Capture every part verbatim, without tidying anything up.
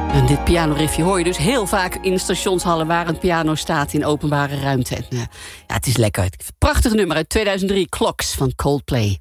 En dit pianoriffje hoor je dus heel vaak in stationshallen waar een piano staat in openbare ruimte. En, uh, ja, het is lekker. Prachtig nummer uit tweeduizend drie, Clocks van Coldplay.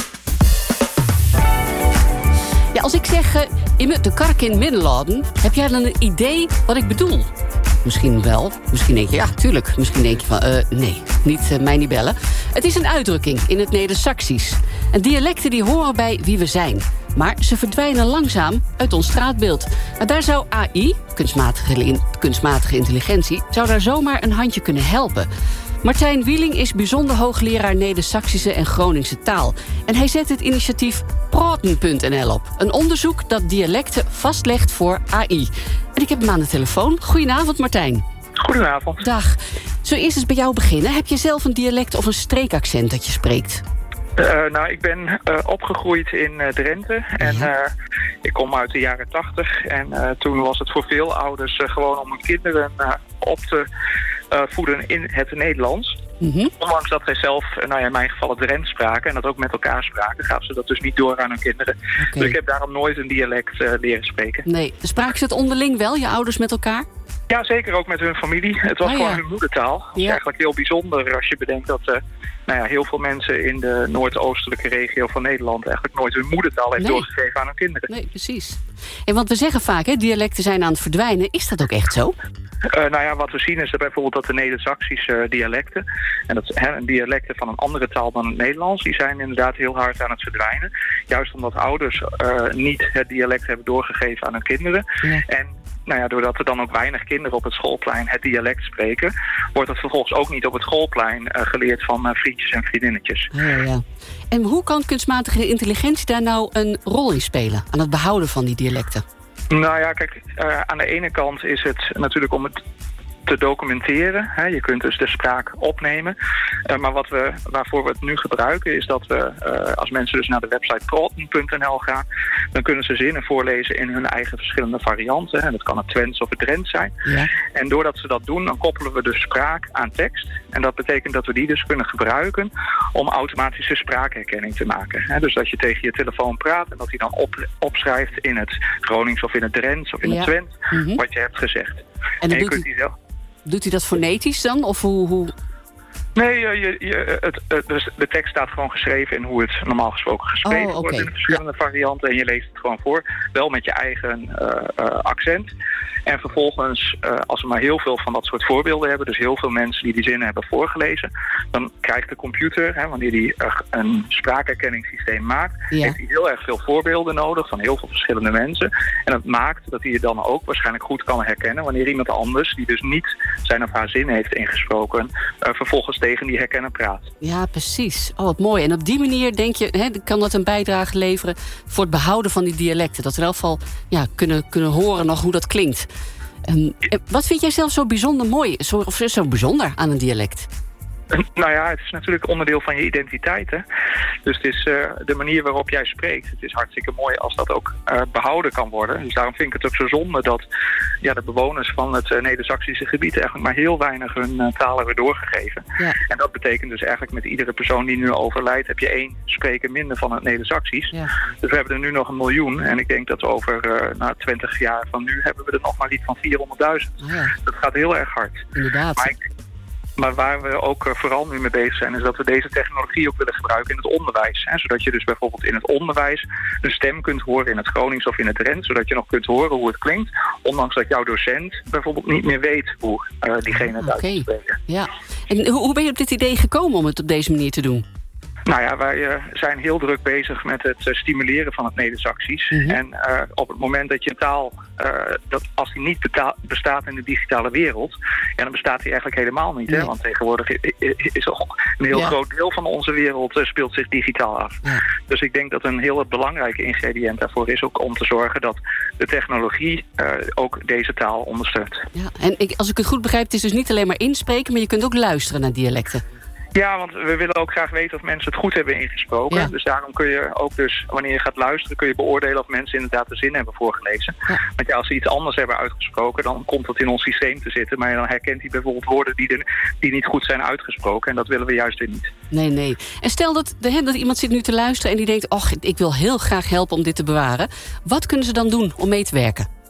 Ja, als ik zeg uh, in de kark in Middenladen, heb jij dan een idee wat ik bedoel? Misschien wel. Misschien denk je, ja, tuurlijk. Misschien denk je van, uh, nee, niet, uh, mij niet bellen. Het is een uitdrukking in het Neder-Saksisch. En dialecten die horen bij wie we zijn. Maar ze verdwijnen langzaam uit ons straatbeeld. Maar daar zou A I, kunstmatige, kunstmatige intelligentie, zou daar zomaar een handje kunnen helpen. Martijn Wieling is bijzonder hoogleraar Neder-Saksische en Groningse taal. En hij zet het initiatief Praten punt n l op. Een onderzoek dat dialecten vastlegt voor A I. En ik heb hem aan de telefoon. Goedenavond, Martijn. Goedenavond. Dag. Zullen we eerst eens bij jou beginnen? Heb je zelf een dialect of een streekaccent dat je spreekt? Uh, nou, ik ben uh, opgegroeid in uh, Drenthe. En uh, ik kom uit de jaren tachtig. En uh, toen was het voor veel ouders uh, gewoon om hun kinderen uh, op te uh, voeden in het Nederlands. Mm-hmm. Ondanks dat zij zelf, nou ja, in mijn geval het Drents spraken en dat ook met elkaar spraken, gaven ze dat dus niet door aan hun kinderen. Okay. Dus ik heb daarom nooit een dialect uh, leren spreken. Nee, spraken ze het onderling wel, je ouders met elkaar? Ja, zeker ook met hun familie. Het was oh, gewoon ja. hun moedertaal. Het is ja. eigenlijk heel bijzonder als je bedenkt dat uh, nou ja, heel veel mensen in de noordoostelijke regio van Nederland eigenlijk nooit hun moedertaal heeft nee. doorgegeven aan hun kinderen. Nee, precies. En want we zeggen vaak, hè, dialecten zijn aan het verdwijnen. Is dat ook echt zo? Uh, nou ja, wat we zien is dat bijvoorbeeld dat de Neder-Saksische dialecten, en dat hè, dialecten van een andere taal dan het Nederlands, die zijn inderdaad heel hard aan het verdwijnen. Juist omdat ouders uh, niet het dialect hebben doorgegeven aan hun kinderen. Ja. En nou ja, doordat er dan ook weinig kinderen op het schoolplein het dialect spreken, wordt het vervolgens ook niet op het schoolplein uh, geleerd van uh, vriendjes en vriendinnetjes. Ja, ja. En hoe kan kunstmatige intelligentie daar nou een rol in spelen, aan het behouden van die dialecten? Nou ja, kijk, uh, aan de ene kant is het natuurlijk om het te documenteren. Hè. Je kunt dus de spraak opnemen. Uh, maar wat we, waarvoor we het nu gebruiken is dat we, uh, als mensen dus naar de website praten punt n l gaan, dan kunnen ze zinnen voorlezen in hun eigen verschillende varianten. En dat kan het Twents of het Drents zijn. Ja. En doordat ze dat doen, dan koppelen we de spraak aan tekst. En dat betekent dat we die dus kunnen gebruiken om automatische spraakherkenning te maken. Hè. Dus dat je tegen je telefoon praat en dat hij dan op, opschrijft in het Gronings of in het Drents of in ja. het Twents mm-hmm. wat je hebt gezegd. En, en je kunt die zelf... Doet hij dat fonetisch dan? Of hoe... hoe... Nee, je, je, het, het, dus de tekst staat gewoon geschreven in hoe het normaal gesproken gesproken oh, okay. wordt in de verschillende ja. varianten. En je leest het gewoon voor, wel met je eigen uh, uh, accent. En vervolgens, uh, als we maar heel veel van dat soort voorbeelden hebben, dus heel veel mensen die die zinnen hebben voorgelezen, dan krijgt de computer, hè, wanneer die uh, een spraakherkenningssysteem maakt, ja. heeft hij heel erg veel voorbeelden nodig van heel veel verschillende mensen. En dat maakt dat hij je dan ook waarschijnlijk goed kan herkennen wanneer iemand anders, die dus niet zijn of haar zin heeft ingesproken, uh, vervolgens tegen die herkenner praat. Ja, precies. Oh, wat mooi. En op die manier, denk je, hè, kan dat een bijdrage leveren voor het behouden van die dialecten. Dat we in elk geval ja, kunnen, kunnen horen nog hoe dat klinkt. Um, wat vind jij zelf zo bijzonder mooi, zo, of zo bijzonder aan een dialect? Nou ja, het is natuurlijk onderdeel van je identiteit. Hè? Dus het is uh, de manier waarop jij spreekt. Het is hartstikke mooi als dat ook uh, behouden kan worden. Dus daarom vind ik het ook zo zonde dat ja, de bewoners van het uh, Neder-Saksische gebied eigenlijk maar heel weinig hun uh, taal hebben doorgegeven. Ja. En dat betekent dus eigenlijk met iedere persoon die nu overlijdt, heb je één spreker minder van het Neder-Saksisch. Ja. Dus we hebben er nu nog een miljoen. En ik denk dat over uh, nou, twintig jaar van nu hebben we er nog maar iets van vierhonderdduizend. Ja. Dat gaat heel erg hard. Inderdaad. Maar ik, Maar waar we ook vooral nu mee bezig zijn, is dat we deze technologie ook willen gebruiken in het onderwijs. Hè? Zodat je dus bijvoorbeeld in het onderwijs een stem kunt horen in het Gronings of in het Drents. Zodat je nog kunt horen hoe het klinkt. Ondanks dat jouw docent bijvoorbeeld niet meer weet hoe uh, diegene het okay. uitspreken. Ja. En hoe ben je op dit idee gekomen om het op deze manier te doen? Nou ja, wij uh, zijn heel druk bezig met het uh, stimuleren van het Neder-Saksisch. Mm-hmm. En uh, op het moment dat je een taal, uh, dat als die niet beta- bestaat in de digitale wereld, ja, dan bestaat die eigenlijk helemaal niet. Nee. Hè? Want tegenwoordig is al een heel ja. groot deel van onze wereld uh, speelt zich digitaal af. Ja. Dus ik denk dat een heel belangrijke ingrediënt daarvoor is ook om te zorgen dat de technologie uh, ook deze taal ondersteunt. Ja, en ik, als ik het goed begrijp, het is dus niet alleen maar inspreken, maar je kunt ook luisteren naar dialecten. Ja, want we willen ook graag weten of mensen het goed hebben ingesproken. Ja. Dus daarom kun je ook dus, wanneer je gaat luisteren, kun je beoordelen of mensen inderdaad de zin hebben voorgelezen. Ja. Want ja, als ze iets anders hebben uitgesproken, dan komt dat in ons systeem te zitten. Maar dan herkent hij bijvoorbeeld woorden die, de, die niet goed zijn uitgesproken. En dat willen we juist weer niet. Nee, nee. En stel dat, de, dat iemand zit nu te luisteren en die denkt, och, ik wil heel graag helpen om dit te bewaren. Wat kunnen ze dan doen om mee te werken?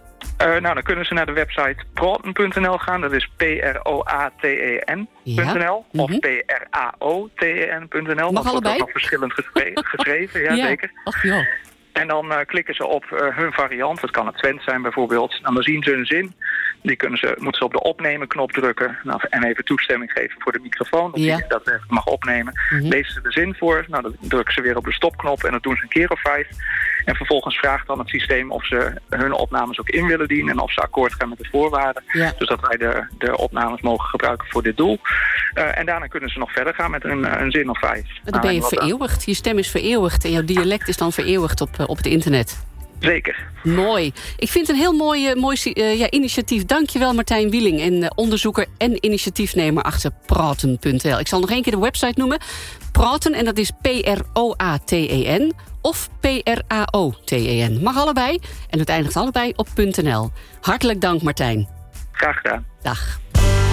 Uh, nou, dan kunnen ze naar de website praten punt n l gaan. Dat is P R O A T E N punt n l ja. of mm-hmm. P R A O T E N punt n l. Mag allebei? Dat wordt ook nog verschillend geschreven, geschreven ja, ja, zeker. Ach, ja. En dan uh, klikken ze op uh, hun variant. Dat kan het Twents zijn bijvoorbeeld. En dan zien ze een zin. Die kunnen ze, moeten ze op de opnemen knop drukken. Nou, en even toestemming geven voor de microfoon. Dat ja. die dat even mag opnemen. Mm-hmm. Lezen ze de zin voor. Nou, dan drukken ze weer op de stopknop. En dat doen ze een keer of vijf. En vervolgens vraagt dan het systeem of ze hun opnames ook in willen dienen. En of ze akkoord gaan met de voorwaarden. Ja. Dus dat wij de, de opnames mogen gebruiken voor dit doel. Uh, en daarna kunnen ze nog verder gaan met een, een zin of vijf. En dan ben je nou, vereeuwigd. Je stem is vereeuwigd. En jouw dialect is dan vereeuwigd op, op het internet. Zeker. Mooi. Ik vind het een heel mooi, uh, mooi uh, ja, initiatief. Dankjewel Martijn Wieling, en uh, onderzoeker en initiatiefnemer achter praten punt n l. Ik zal nog één keer de website noemen. Praten, en dat is P R O A T E N of P R A O T E N. Mag allebei en het eindigt allebei op .nl. Hartelijk dank Martijn. Graag gedaan. Dag.